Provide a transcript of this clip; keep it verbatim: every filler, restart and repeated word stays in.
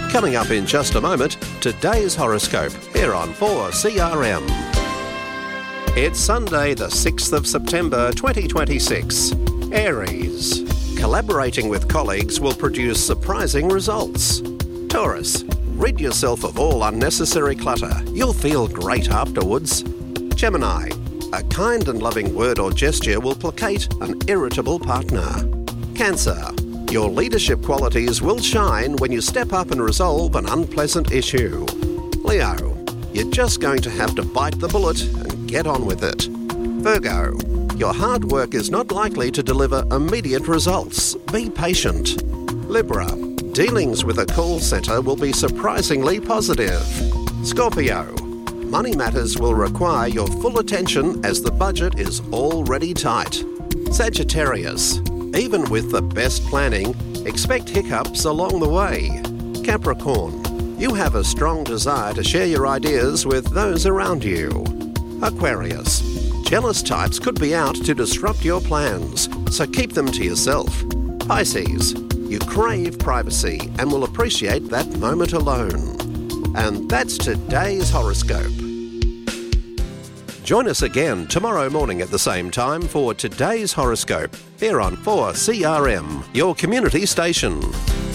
Coming up in just a moment, today's horoscope here on four C R M. It's Sunday the sixth of September twenty twenty-six. Aries. Collaborating with colleagues will produce surprising results. Taurus. Rid yourself of all unnecessary clutter. You'll feel great afterwards. Gemini. A kind and loving word or gesture will placate an irritable partner. Cancer. Your leadership qualities will shine when you step up and resolve an unpleasant issue. Leo. You're just going to have to bite the bullet and get on with it. Virgo. Your hard work is not likely to deliver immediate results. Be patient. Libra. Dealings with a call centre will be surprisingly positive. Scorpio. Money matters will require your full attention as the budget is already tight. Sagittarius. Even with the best planning, expect hiccups along the way. Capricorn. You have a strong desire to share your ideas with those around you. Aquarius. Jealous types could be out to disrupt your plans, so keep them to yourself. Pisces. You crave privacy and will appreciate that moment alone. And that's today's horoscope. Join us again tomorrow morning at the same time for today's horoscope here on four C R M, your community station.